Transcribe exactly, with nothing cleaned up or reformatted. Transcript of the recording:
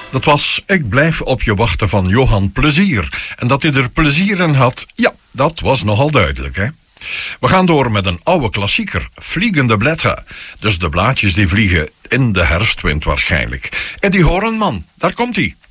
Dat was Ik blijf op je wachten van Johan Plezier. En dat hij er plezier in had, ja, dat was nogal duidelijk, hè? We gaan door met een oude klassieker, Vliegende Blätter. Dus de blaadjes die vliegen in de herfstwind waarschijnlijk. Eddie Horenman, daar komt hij.